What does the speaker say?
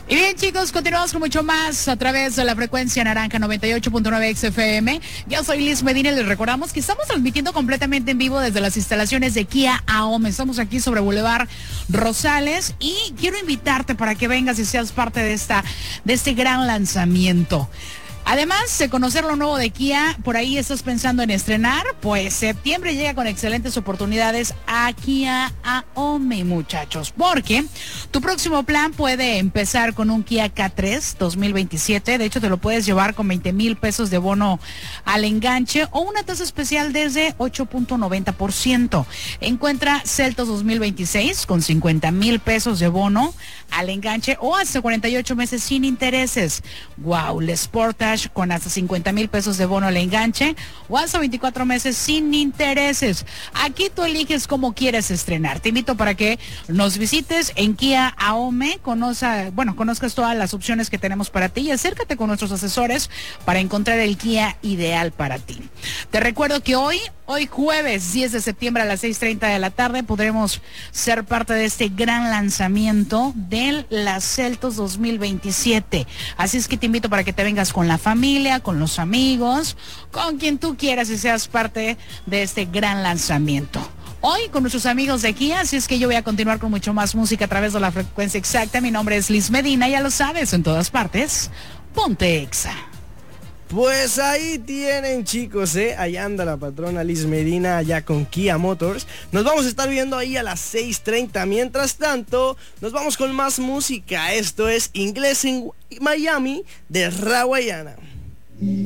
Y bien, chicos, continuamos con mucho más a través de la frecuencia naranja 98.9 XFM. Yo soy Liz Medina y les recordamos que estamos transmitiendo completamente en vivo desde las instalaciones de Kia Ahome. Estamos aquí sobre Boulevard Rosales y quiero invitarte para que vengas y seas parte de este gran lanzamiento. Además de conocer lo nuevo de Kia, por ahí estás pensando en estrenar, pues septiembre llega con excelentes oportunidades a Kia Ahome, muchachos, porque tu próximo plan puede empezar con un Kia K3 2027, de hecho te lo puedes llevar con 20,000 pesos de bono al enganche o una tasa especial desde 8.90%. Encuentra Seltos 2026 con 50,000 pesos de bono al enganche o hasta 48 meses sin intereses. Wow, el Sportage con hasta 50,000 pesos de bono al enganche o hasta 24 meses sin intereses. Aquí tú eliges cómo quieres estrenar. Te invito para que nos visites en Kia Ahome, conozcas todas las opciones que tenemos para ti y acércate con nuestros asesores para encontrar el Kia ideal para ti. Te recuerdo que hoy jueves 10 de septiembre a las 6:30 de la tarde podremos ser parte de este gran lanzamiento del Seltos 2027. Así es que te invito para que te vengas con la familia, con los amigos, con quien tú quieras y seas parte de este gran lanzamiento. Hoy con nuestros amigos de Kia, así es que yo voy a continuar con mucho más música a través de la frecuencia exacta. Mi nombre es Liz Medina, ya lo sabes, en todas partes, ponte Exa. Pues ahí tienen, chicos, ahí anda la patrona Liz Medina allá con Kia Motors. Nos vamos a estar viendo ahí a las 6:30. Mientras tanto, nos vamos con más música. Esto es Inglés en Miami de Rawayana.